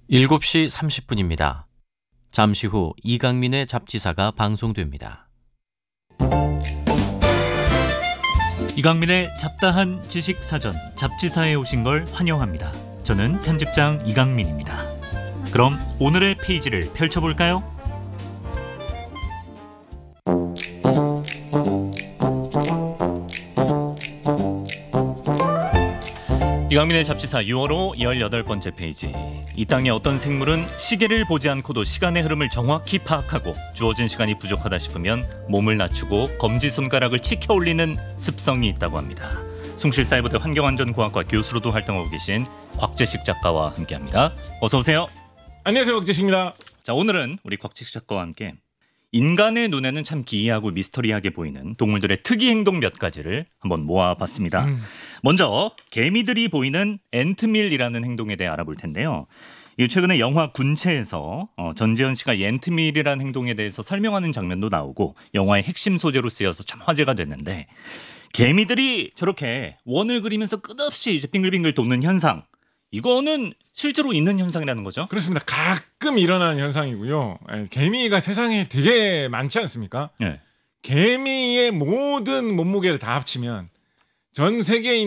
7시 30분입니다. 잠시 후 이강민의 잡지사가 방송됩니다. 이강민의 잡다한 지식사전 잡지사에 오신 걸 환영합니다. 저는 편집장 이강민입니다. 그럼 오늘의 페이지를 펼쳐볼까요? 이강민의 잡지사 6월호 18번째 페이지. 이 땅의 어떤 생물은 시계를 보지 않고도 시간의 흐름을 정확히 파악하고 주어진 시간이 부족하다 싶으면 몸을 낮추고 검지손가락을 치켜 올리는 습성이 있다고 합니다. 숭실사이버대 환경안전공학과 교수로도 활동하고 계신 곽재식 작가와 함께합니다. 어서 오세요. 안녕하세요, 곽재식입니다. 자, 오늘은 우리 곽재식 작가와 함께 인간의 눈에는 참 기이하고 미스터리하게 보이는 동물들의 특이 행동 몇 가지를 한번 모아봤습니다. 먼저 개미들이 보이는 앤트밀이라는 행동에 대해 알아볼 텐데요. 최근에 영화 군체에서 전지현 씨가 이 앤트밀이라는 행동에 대해서 설명하는 장면도 나오고 영화의 핵심 소재로 쓰여서 참 화제가 됐는데, 개미들이 저렇게 원을 그리면서 끝없이 이제 빙글빙글 도는 현상, 이거는 실제로 있는 현상이라는 거죠? 그렇습니다. 가끔 일어나는 현상이고요. 개미가 세상에 되게 많지 않습니까? 네. 개미의 모든 몸무게를 다 합치면 전 세계에